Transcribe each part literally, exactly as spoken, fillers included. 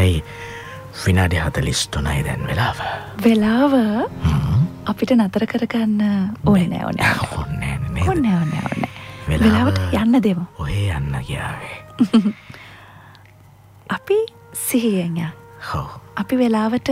හයි විනාඩි හතළිස් තුනයි දැන් වෙලාව. වෙලාව අපිට නතර කරගන්න ඕනේ නෑ ඕනේ. ඕනේ නෑ ඕනේ ඕනේ ඕනේ. වෙලාවට යන්න දෙමු. ඔහේ යන්න ගියාවේ. අපි සිහියෙන් යන්න. ඔව්. අපි වෙලාවට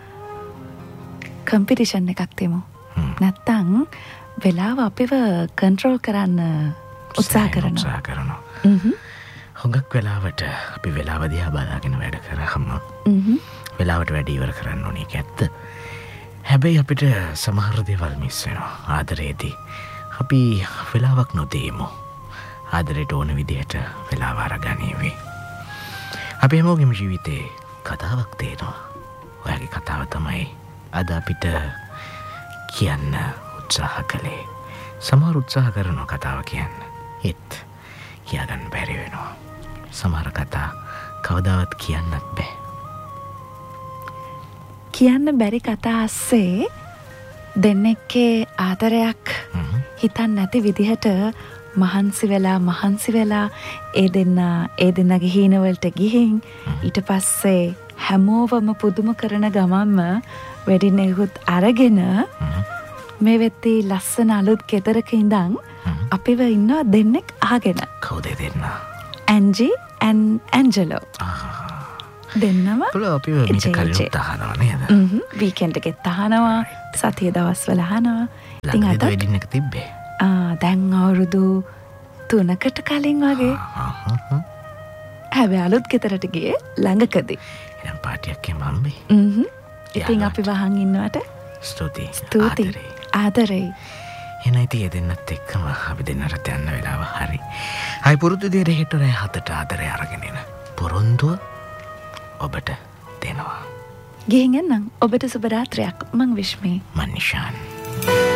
කම්පිටිෂන් එකක් දෙමු. නැත්තම් වෙලාව අපිව කන්ට්‍රෝල් කරන්න උත්සාහ කරනවා. උත්සාහ කරනවා. හුඟක් වෙලාවට අපි වෙලාව දිහා බලාගෙන වැඩ කරාම වෙලාවට වැඩ ඉවර කරන්න ඕනේ ඒක ඇත්ත. හැබැයි අපිට සමහර දේවල් මිස් වෙනවා. ආදරේදී අපි වෙලාවක් නොදීමු. ආදරයට ඕන විදිහට වෙලාව අරගනීවි. අපි හැමෝගෙම ජීවිතේ කතාවක් තියෙනවා. ඔයාගේ කතාව තමයි අද අපිට කියන්න උත්සාහ කළේ. සමහර උත්සාහ කරනවා කතාව කියන්න. ඒත් කියාගන්න බැරි වෙනවා. සමහර කතා කවදාවත් කියන්නත් බෑ. කියන්න බැරි කතා අස්සේ දෙන්නෙක්ගේ ආදරයක් හිතන්න නැති විදිහට මහන්සි වෙලා මහන්සි වෙලා ඒ දෙන්න ඒ දෙන්නගේ හීනවලට ගිහින් ඊට පස්සේ හැමෝවම පුදුම කරන ගමන්ම වෙඩින් එකකුත් අරගෙන මේ වෙත්තේ ලස්සන අලුත් ගෙදරක ඉඳන් අපිව ඉන්නවා දෙන්නෙක් අහගෙන. කවුද දෙන්න? Angie and Angelo. දෙන්නම අපිව මීට කලින් අහනවා නේද? වීකෙන්ඩ් එකෙත් අහනවා, සතිය දවස්වල අහනවා. ඉතින් අද වෙඩින් එක තිබ්බේ. ආ දැන් අවුරුදු තුනකට කලින් වගේ. හැබැයි අලුත් ගෙදරට ගියේ ළඟකදී. එහෙනම් පාටියක් එමම්බේ. හ්ම්. ඉතින් අපි වහන් ඉන්නවට ස්තුතියි. ස්තුතියි. ආදරේ. එහෙනම් ඉතින් දෙන්නත් එක්කම අපි දෙන්නට යන්න වෙලාව හරි. හයි පුරුදු දෙයට හෙට රෑ හතට ආදරේ අරගෙන එන. පොරොන්දුව ඔබට දෙනවා. ගිහින් එන්නම්. ඔබට සුබ රාත්‍රියක්. මං විශ්මී. මන් නිෂාන්.